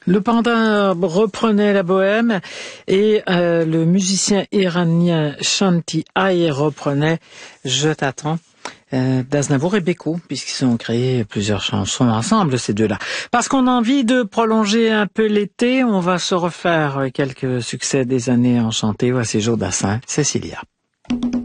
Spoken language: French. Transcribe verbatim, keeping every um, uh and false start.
Le panda reprenait la bohème et euh, le musicien iranien Shanti Ai reprenait Je t'attends euh, d'Aznavour et Beko, puisqu'ils ont créé plusieurs chansons ensemble, ces deux-là. Parce qu'on a envie de prolonger un peu l'été, on va se refaire quelques succès des années enchantées. Voici Joe Dassin, Cécilia.